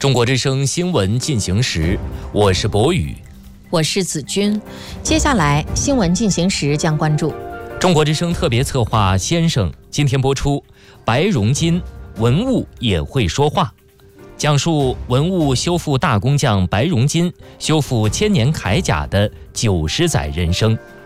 中国之声新闻进行时，我是博宇， 我是子君。接下来新闻进行时将关注中国之声特别策划先生今天播出白荣金文物也会说话，讲述文物修复大工匠白荣金修复千年铠甲的90载人生。